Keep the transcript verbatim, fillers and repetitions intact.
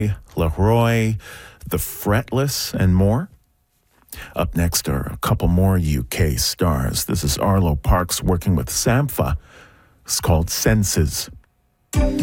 Leroy, The Fretless, and more. Up next are a couple more U K stars. This is Arlo Parks working with Sampha. It's called Senses.